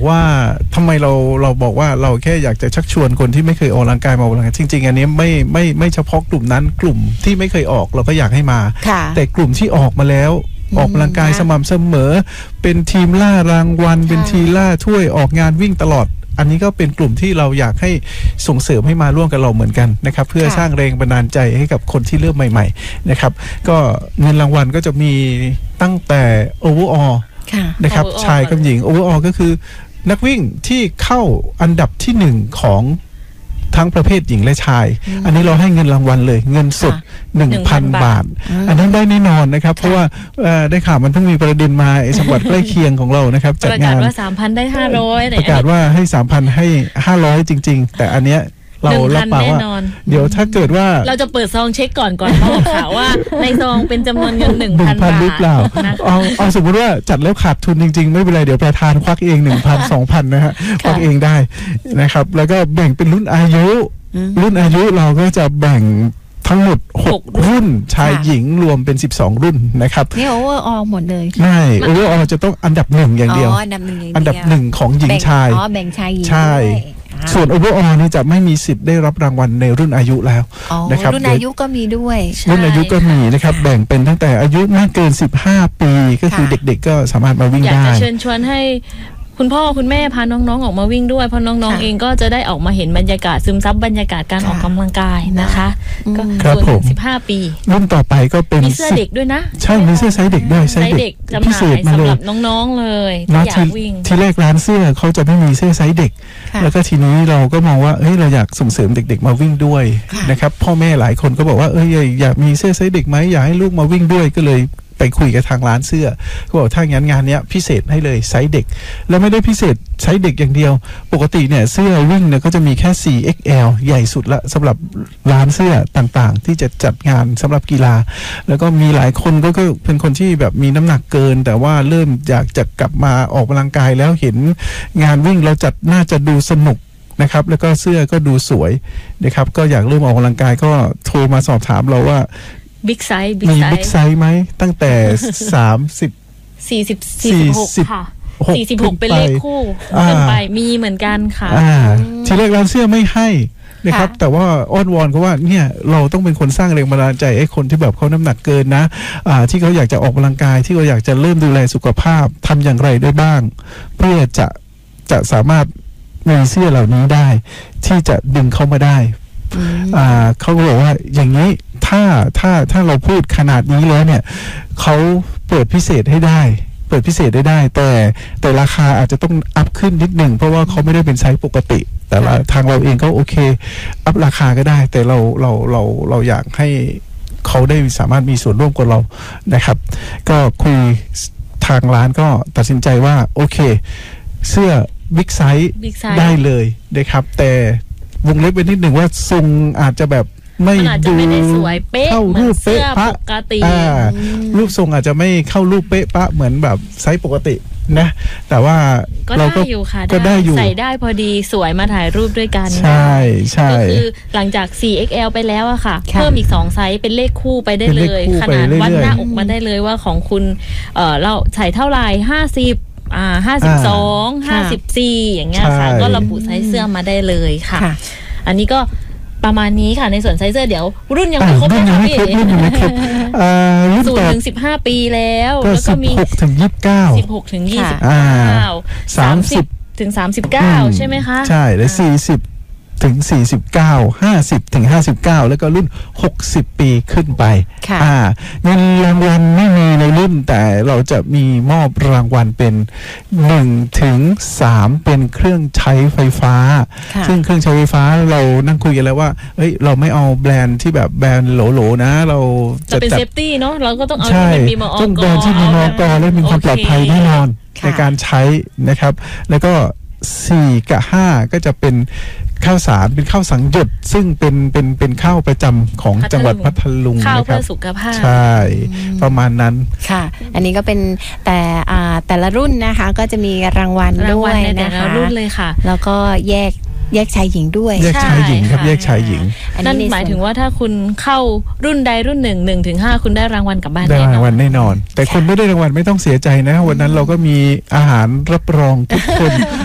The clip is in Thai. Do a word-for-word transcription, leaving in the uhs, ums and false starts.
ว่าทำไมเราเราบอกว่าเราแค่อยากจะชักชวนคนที่ไม่เคยออกกำลังกายมาออกกำลังกายจริงๆอันนี้ไม่ไม่ไม่เฉพาะกลุ่มนั้นกลุ่มที่ไม่เคยออกเราก็อยากให้มาแต่กลุ่มที่ออกมาแล้วออกกำลังกายสม่ำเสมอเป็นทีมล่ารางวัลเป็นทีมล่าถ้วยออกงานวิ่งตลอดอันนี้ก็เป็นกลุ่มที่เราอยากให้ส่งเสริมให้มาร่วมกับเราเหมือนกันนะครับเพื่อสร้างแรงบันดาลใจให้กับคนที่เริ่มใหม่ๆนะครับก็เงินรางวัลก็จะมีตั้งแต่โอเวอร์ออลนะครับชายกับหญิงโอเวอร์ออลก็คือนักวิ่งที่เข้าอันดับที่หนึ่งของทั้งประเภทหญิงและชายอันนี้เราให้เงินรางวัลเลยเงินสด หนึ่งพัน บาทอันนั้นได้แน่นอนนะครับเพราะว่าได้ข่าวมันเพิ่งมีประเด็นมาจังหวัดใกล้เคียงของเรานะครับจัดงานประกาศว่า สามพัน ได้ห้าร้อยประกาศว่าให้ สามพัน ให้ห้าร้อยจริงๆแต่อันเนี้ยเรารับปากว่าเดี๋ยวถ้าเกิดว่าเราจะเปิดซองเช็คก่อนก่อนออกข่าวว่าในซองเป็นจำนวนเงิน หนึ่งพัน บาทหรือเปล่าเอาเอาสมมติว่าจัดแล้วขาดทุนจริงๆไม่เป็นไรเดี๋ยวประธานควักเอง หนึ่งพัน สองพัน นะฮะควักเองได้นะครับแล้วก็แบ่งเป็นรุ่นอายุรุ่นอายุเราก็จะแบ่งทั้งหมดหกรุ่นชายหญิงรวมเป็นสิบสองรุ่นนะครับนี่โอเวอร์ออลหมดเลยไม่โอเวอร์ออลจะต้องอันดับหนึ่งอย่างเดียวอันดับหนึ่งอันดับหนึ่งของหญิงชายอ๋อแบ่งชายหญิงใช่ส่วนโอเวอร์ออลนี่จะไม่มีสิทธิ์ได้รับรางวัลในรุ่นอายุแล้วนะครับรุ่นอายุก็มีด้วยรุ่นอายุก็มีนะครับแบ่งเป็นตั้งแต่อายุไม่เกินสิบห้าปีก็คือเด็กๆก็สามารถมาวิ่งได้อยากจะเชิญชวนให้คุณพ่อคุณแม่พาน้องๆออกมาวิ่งด้วยเพราะน้องๆเองก็จะได้ออกมาเห็นบรรยากาศซึมซับบรรยากาศการออกกำลังกายนะคะก็ส่วนสิบห้าปีรุ่นต่อไปก็เป็นมีเสื้อเด็กด้วยนะใช่มีเสื้อไซส์เด็กด้วยไซส์เด็กพิเศษมาเลยสำหรับน้องๆเลยที่อยากวิ่งทีแรกร้านเสื้อเขาจะไม่มีเสื้อไซส์เด็กแล้วก็ทีนี้เราก็มองว่าเฮ้ยเราอยากส่งเสริมเด็กๆมาวิ่งด้วยนะครับพ่อแม่หลายคนก็บอกว่าเอ้ยอยากมีเสื้อไซส์เด็กไหมอยากให้ลูกมาวิ่งด้วยก็เลยไปคุยกับทางร้านเสื้อเขาบอกถ้างั้นงานนี้พิเศษให้เลยไซส์เด็กแล้วไม่ได้พิเศษไซส์เด็กอย่างเดียวปกติเนี่ยเสื้อวิ่งเนี่ยก็จะมีแค่ โฟร์ เอ็กซ์ แอล ใหญ่สุดละสำหรับร้านเสื้อต่างๆที่จะจัดงานสำหรับกีฬาแล้วก็มีหลายคนก็เป็นคนที่แบบมีน้ำหนักเกินแต่ว่าเริ่มอยากจะกลับมาออกกำลังกายแล้วเห็นงานวิ่งเราจัดน่าจะดูสนุกนะครับแล้วก็เสื้อก็ดูสวยนะครับก็อยากเริ่มออกกำลังกายก็โทรมาสอบถามเราว่าบิ๊กไซส์มีบิ๊กไซส์ไหมตั้งแต่สามสิบสี่สิบ สี่สิบหกค่ะสี่สิบหกเป็นเลขคู่ขึ้นไปมีเหมือนกันค่ะทีแรกร้านเสื้อไม่ให้นะครับแต่ว่าอ้อนวอนเขาว่าเนี่ยเราต้องเป็นคนสร้างแรงบันดาลใจให้คนที่แบบเขาน้ำหนักเกินนะอ่าที่เขาอยากจะออกกำลังกายที่เขาอยากจะเริ่มดูแลสุขภาพทำอย่างไรได้บ้างเพื่อจะจะสามารถมีเสื้อเหล่านี้ได้ที่จะดึงเข้ามาได้อ่าเขาบอกว่าอย่างนี้ถ้าถ้าถ้าเราพูดขนาดนี้แล้วเนี่ยเขาเปิดพิเศษให้ได้เปิดพิเศษได้ได้แต่แต่ราคาอาจจะต้องอัพขึ้นนิดหนึ่งเพราะว่าเขาไม่ได้เป็นไซส์ปกติแต่ละทางเราเองก็โอเคอัพราคาก็ได้แต่เราเราเราเราอยากให้เขาได้สามารถมีส่วนร่วมกับเรานะครับก็คุยทางร้านก็ตัดสินใจว่าโอเคเสื้อบิ๊กไซส์ได้เลยนะครับแต่วงเล็บไปนิดหนึ่งว่าทรงอาจจะแบบไม่ดูเข้ารูปเป๊ะปะรูปทรงอาจจะไม่เข้ารูปเป๊ะปะเหมือนแบบไซส์ปกตินะแต่ว่าเราก็ก็ได้อยู่ใส่ได้พอดีสวยมาถ่ายรูปด้วยกันใช่ใช่ก็คือหลังจาก โฟร์ เอ็กซ์ แอล ไปแล้วอะค่ะเพิ่มอีกสองไซส์เป็นเลขคู่ไปได้เลยขนาดวัดหน้าอกมาได้เลยว่าของคุณเออเราใส่เท่าไหร่ห้าสิบอ่าห้าสิบสองห้าสิบสี่อย่างเงี้ยค่ะก็ระบุไซส์เสื้อมาได้เลยค่ะอันนี้ก็ประมาณนี้ค่ะในส่วนไซส์เสื้อเดี๋ยวรุ่นยังไม่ครบนะคะพี่ศูนย์ถึงสิบห้าปีแล้วแล้วก็มีสิบหกถึงยี่สิบเก้าสิบหกถึงยี่สิบเก้า สามสิบถึงสามสิบเก้าใช่ไหมคะใช่และสี่สิบถึงสี่สิบเก้า ห้าสิบถึงห้าสิบเก้าแล้วก็รุ่นหกสิบปีขึ้นไปอ่าเงินรางวัลไม่มีในรุ่นแต่เราจะมีมอบรางวัลเป็นหนึ่งถึงสามเป็นเครื่องใช้ไฟฟ้าซึ่งเครื่องใช้ไฟฟ้าเรานั่งคุยกันแล้วว่าเฮ้ยเราไม่เอาแบรนด์ที่แบบแบรนด์โหลๆนะเราจะเป็นเซฟตี้เนาะเราก็ต้องเอาที่มีมอกต้องแบรนด์ที่มีมอกและมีความปลอดภัยแน่นอนในการใช้นะครับแล้วก็สี่กับห้าก็จะเป็นข้าวสารเป็นข้าวสังหยดซึ่งเป็นเป็นเป็นข้าวประจำของจังหวัดพัทลุงนะครับข้าวเพื่อสุขภาพใช่ประมาณนั้นค่ะอันนี้ก็เป็นแต่อ่าแต่ละรุ่นนะคะก็จะมีรางวัลด้วยนะคะรุ่นเลยค่ะแล้วก็แยกแยกชายหญิงด้วยแยกชายหญิงครับแยกชายหญิงนั่นหมายถึงว่าถ้าคุณเข้ารุ่นใดรุ่นหนึ่งหนึ่งถึงห้าคุณได้รางวัลกลับบ้านได้รางวัลแน่นอนแต่คนไม่ได้รางวัลไม่ต้องเสียใจนะวันนั้นเราก็มีอาหารรับรองทุกคน